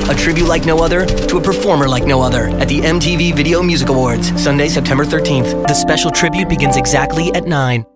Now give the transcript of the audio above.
A tribute like no other to a performer like no other at the MTV Video Music Awards, Sunday, September 13th. The special tribute begins exactly at 9.